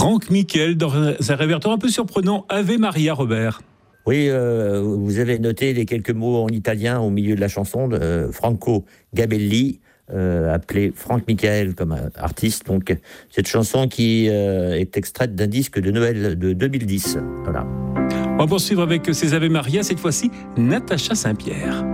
Franck Miquel, dans un répertoire un peu surprenant, Ave Maria, Robert. Oui, vous avez noté les quelques mots en italien au milieu de la chanson de Franco Gabelli, appelé Franck Michael comme artiste. Donc, cette chanson qui est extraite d'un disque de Noël de 2010. Voilà. On va poursuivre avec ces Ave Maria, cette fois-ci, Natacha Saint-Pierre.